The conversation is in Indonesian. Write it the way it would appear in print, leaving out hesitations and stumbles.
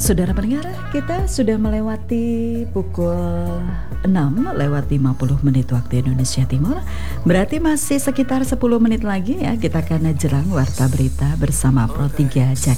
Saudara pendengar, kita sudah melewati pukul 6:50 waktu Indonesia Timur. Berarti masih sekitar 10 menit lagi ya, kita akan jelang Warta Berita bersama Pro 3 Jakarta.